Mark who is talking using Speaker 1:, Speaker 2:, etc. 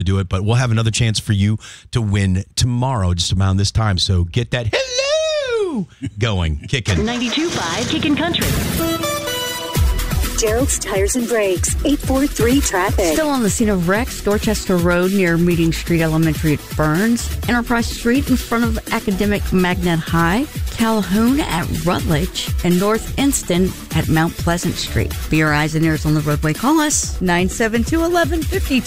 Speaker 1: to do it, but we'll have another chance for you to win tomorrow, just around this time. So get that hello going, kicking.
Speaker 2: 92.5 Kickin' Country.
Speaker 3: Gerald's Tires and Brakes, 843 traffic.
Speaker 4: Still on the scene of wrecks, Dorchester Road near Meeting Street Elementary at Burns, Enterprise Street in front of Academic Magnet High, Calhoun at Rutledge, and North Inston at Mount Pleasant Street. For your eyes and ears on the roadway, call us 972-1152.